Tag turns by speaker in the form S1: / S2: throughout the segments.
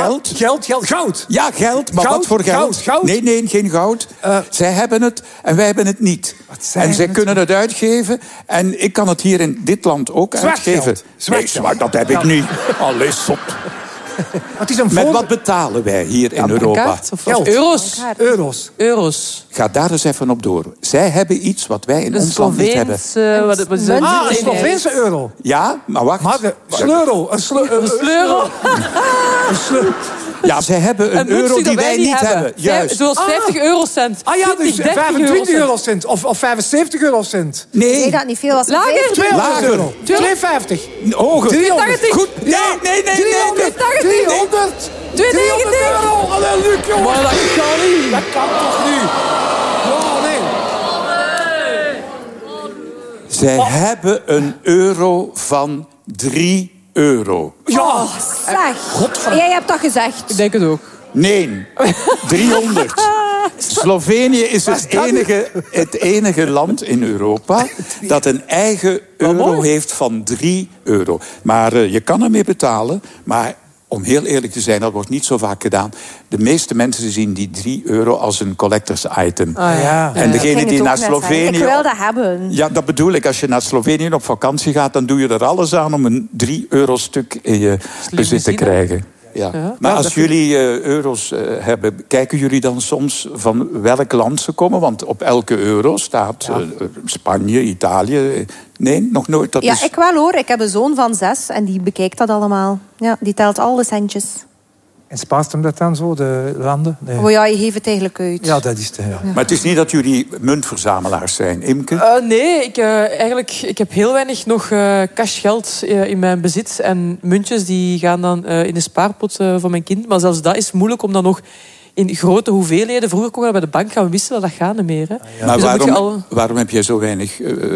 S1: geld.
S2: Goud.
S1: Ja, geld. Maar
S2: Goud,
S1: wat voor geld?
S2: Goud.
S1: Nee, geen goud. Zij hebben het en wij hebben het niet. En zij kunnen het uitgeven. En ik kan het hier in dit land ook uitgeven. Zwart, dat heb ik niet. Allee, sop. Met wat betalen wij hier in Europa?
S3: Geld. Euro's.
S1: Ga daar eens even op door. Zij hebben iets wat wij in ons land niet hebben.
S2: Een Sloveense euro.
S1: Ja, maar wacht.
S2: Maar sleuro. Een sleuro.
S1: Ja, zij hebben een euro die wij niet hebben. Juist.
S3: Zoals 50 eurocent.
S2: Ah ja, dus 25 eurocent. Of 75 eurocent.
S1: Nee.
S4: dat niet veel was.
S3: Lager.
S2: 200 euro. 250.
S1: Hoger.
S2: 300.
S1: Goed. Nee.
S2: 300 euro. Allee, Luc, jongen.
S3: Maar dat kan niet.
S2: Dat kan toch niet? Oh, nee.
S1: Zij hebben een euro van 3 euro.
S2: Ja.
S4: Zeg. Jij hebt dat gezegd.
S3: Ik denk het ook.
S1: Nee, 300. Slovenië is het enige land in Europa dat een eigen euro heeft van 3 euro. Maar je kan ermee betalen, maar om heel eerlijk te zijn, dat wordt niet zo vaak gedaan. De meeste mensen zien die 3 euro als een collectors item. En degene die naar Slovenië...
S4: Ik wil dat hebben.
S1: Ja, dat bedoel ik. Als je naar Slovenië op vakantie gaat, dan doe je er alles aan om een 3 euro stuk in je bezit te krijgen. Ja. Maar als jullie euro's hebben, kijken jullie dan soms van welk land ze komen? Want op elke euro staat Spanje, Italië. Nee, nog nooit. Dat is...
S4: ik wel hoor. Ik heb een zoon van 6 en die bekijkt dat allemaal. Ja, die telt alle centjes.
S2: En spaart hem dat dan zo, de landen? Nee.
S4: Oh ja, je geeft het eigenlijk uit.
S2: Ja, dat is het. Ja.
S1: Maar het is niet dat jullie muntverzamelaars zijn, Imke?
S3: Nee, ik heb heel weinig nog cashgeld in mijn bezit. En muntjes die gaan dan in de spaarpot van mijn kind. Maar zelfs dat is moeilijk om dan nog in grote hoeveelheden. Vroeger kon je bij de bank gaan wisselen, dat gaat niet meer. Hè.
S1: Maar dus waarom heb jij zo weinig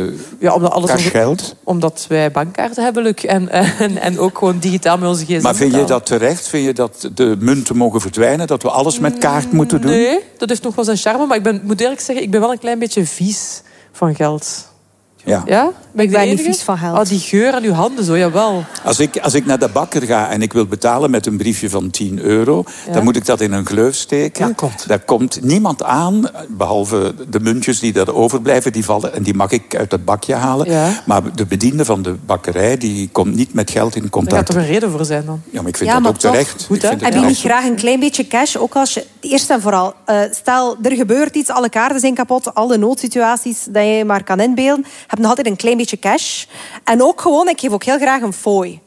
S1: cashgeld?
S3: Omdat wij bankkaarten hebben, Luc. En ook gewoon digitaal met onze gsm.
S1: Maar vind je dat terecht? Vind je dat de munten mogen verdwijnen? Dat we alles met kaart moeten doen?
S3: Nee, dat heeft nog wel zijn charme. Maar ik moet eerlijk zeggen, ik ben wel een klein beetje vies van geld. Ja?
S4: Ik ben niet vies van geld.
S3: Oh, die geur aan uw handen, zo, jawel.
S1: Als ik naar de bakker ga en ik wil betalen met een briefje van 10 euro... dan moet ik dat in een gleuf steken.
S2: Ja, klopt.
S1: Daar komt niemand aan, behalve de muntjes die daar overblijven. Die vallen en die mag ik uit het bakje halen. Ja. Maar de bediende van de bakkerij die komt niet met geld in contact.
S3: Daar gaat toch een reden voor zijn dan?
S1: Ja, maar ik vind dat ook terecht.
S4: Goed, heb je niet graag een klein beetje cash? Ook als je, eerst en vooral, stel er gebeurt iets, alle kaarten zijn kapot, alle noodsituaties dat je maar kan inbeelden. Heb nog altijd een klein beetje cash. En ook gewoon, ik geef ook heel graag een fooi.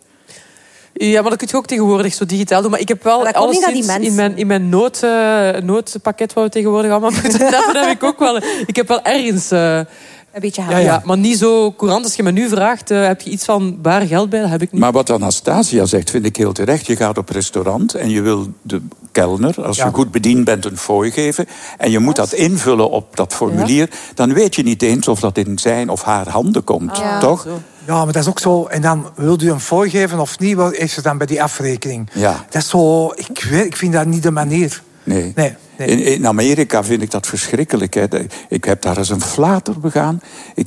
S3: Ja, maar dat kun je ook tegenwoordig zo digitaal doen. Maar ik heb wel alleszins in mijn noodpakket wat we tegenwoordig allemaal moeten hebben, heb ik ook wel... Ik heb wel ergens...
S4: een beetje geld.
S3: Ja, maar niet zo courant. Als je me nu vraagt, heb je iets van baar geld bij? Dat heb ik niet.
S1: Maar wat Anastasia zegt, vind ik heel terecht. Je gaat op restaurant en je wil de kelner, als je goed bediend bent, een fooi geven. En je moet dat invullen op dat formulier. Dan weet je niet eens of dat in zijn of haar handen komt. Toch? Zo.
S2: Ja, maar dat is ook zo. En dan wil u een fooi geven of niet, wat is er dan bij die afrekening?
S1: Ja.
S2: Dat is zo... Ik vind dat niet de manier.
S1: Nee. In Amerika vind ik dat verschrikkelijk. Hè. Ik heb daar eens een flater begaan.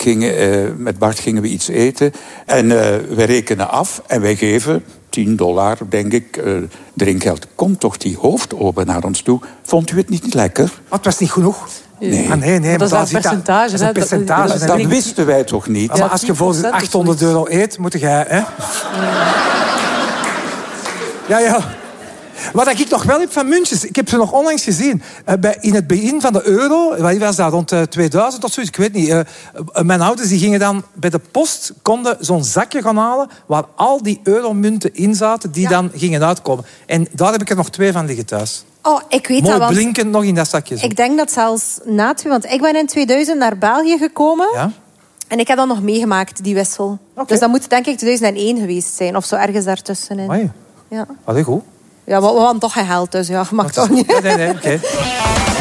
S1: Met Bart gingen we iets eten. En we rekenen af en wij geven $10, denk ik, drinkgeld. Komt toch die hoofdober naar ons toe? Vond u het niet lekker?
S2: Het was niet genoeg.
S1: Nee.
S2: Maar
S3: dat is een percentage.
S2: Dat is een percentage.
S1: Dat wisten wij toch niet?
S2: Maar als je voor €800 eet, moet jij... Hè? Ja. Wat ik nog wel heb van muntjes, ik heb ze nog onlangs gezien. In het begin van de euro, wat was dat, rond 2000 of zoiets, ik weet niet. Mijn ouders die gingen dan bij de post, konden zo'n zakje gaan halen waar al die euromunten in zaten, die dan gingen uitkomen. En daar heb ik er nog 2 van liggen thuis.
S4: Oh, ik weet
S2: mooi
S4: dat,
S2: blinkend nog in dat zakje. Zo.
S4: Ik denk dat zelfs na 2... Want ik ben in 2000 naar België gekomen.
S2: Ja?
S4: En ik heb dat nog meegemaakt, die wissel.
S2: Okay.
S4: Dus dat moet denk ik 2001 geweest zijn. Of zo ergens daartussenin.
S2: Amai.
S4: Ja.
S2: Allee, goed.
S4: Ja, we hadden toch geen geld, dus ja, mag toch niet.
S2: Nee, oké.